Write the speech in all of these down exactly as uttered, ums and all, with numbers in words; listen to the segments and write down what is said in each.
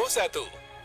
satu.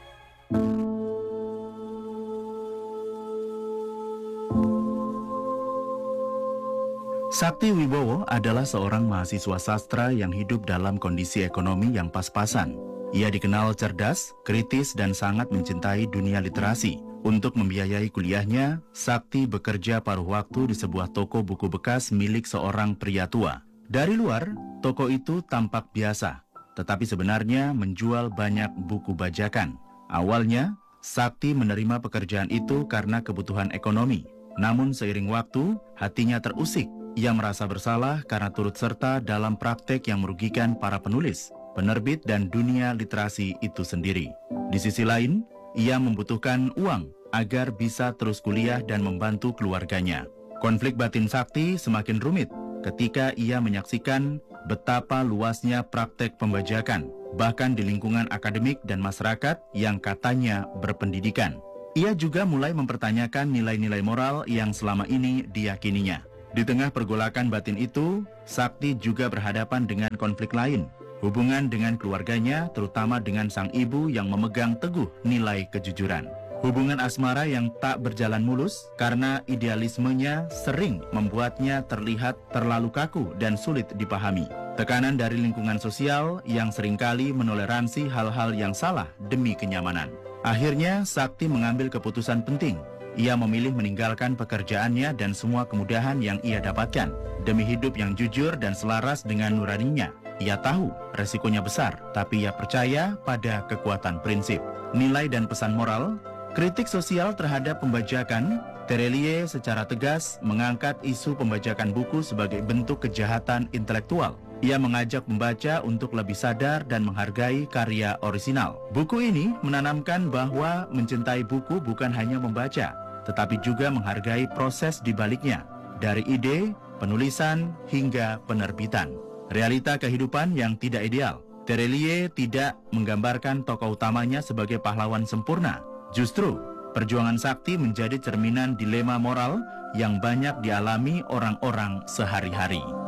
Sakti Wibowo adalah seorang mahasiswa sastra yang hidup dalam kondisi ekonomi yang pas-pasan. Ia dikenal cerdas, kritis, dan sangat mencintai dunia literasi. Untuk membiayai kuliahnya, Sakti bekerja paruh waktu di sebuah toko buku bekas milik seorang pria tua. Dari luar, toko itu tampak biasa, tetapi sebenarnya menjual banyak buku bajakan. Awalnya, Sakti menerima pekerjaan itu karena kebutuhan ekonomi. Namun seiring waktu, hatinya terusik. Ia merasa bersalah karena turut serta dalam praktek yang merugikan para penulis, penerbit, dan dunia literasi itu sendiri. Di sisi lain, ia membutuhkan uang agar bisa terus kuliah dan membantu keluarganya. Konflik batin Sakti semakin rumit ketika ia menyaksikan betapa luasnya praktek pembajakan, bahkan di lingkungan akademik dan masyarakat yang katanya berpendidikan. Ia juga mulai mempertanyakan nilai-nilai moral yang selama ini diyakininya. Di tengah pergolakan batin itu, Sakti juga berhadapan dengan konflik lain. Hubungan dengan keluarganya, terutama dengan sang ibu yang memegang teguh nilai kejujuran. Hubungan asmara yang tak berjalan mulus karena idealismenya sering membuatnya terlihat terlalu kaku dan sulit dipahami. Tekanan dari lingkungan sosial yang seringkali menoleransi hal-hal yang salah demi kenyamanan. Akhirnya, Sakti mengambil keputusan penting. Ia memilih meninggalkan pekerjaannya dan semua kemudahan yang ia dapatkan demi hidup yang jujur dan selaras dengan nuraninya. Ia tahu resikonya besar, tapi ia percaya pada kekuatan prinsip, nilai dan pesan moral. Kritik sosial terhadap pembajakan, Terelie secara tegas mengangkat isu pembajakan buku sebagai bentuk kejahatan intelektual. Ia mengajak pembaca untuk lebih sadar dan menghargai karya orisinal. Buku ini menanamkan bahwa mencintai buku bukan hanya membaca, tetapi juga menghargai proses di baliknya, dari ide, penulisan, hingga penerbitan. Realita kehidupan yang tidak ideal. Terelie tidak menggambarkan tokoh utamanya sebagai pahlawan sempurna. Justru, perjuangan Sakti menjadi cerminan dilema moral yang banyak dialami orang-orang sehari-hari.